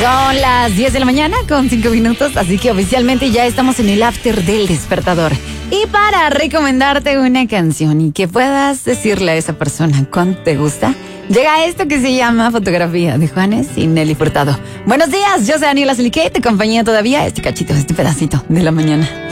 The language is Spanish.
Son las 10 de la mañana con 5 minutos, así que oficialmente ya estamos en el after del despertador. Y para recomendarte una canción y que puedas decirle a esa persona cuánto te gusta, llega esto que se llama Fotografía de Juanes y Nelly Furtado. Buenos días, yo soy Daniela Siliquet, te acompañé todavía este cachito, este pedacito de la mañana.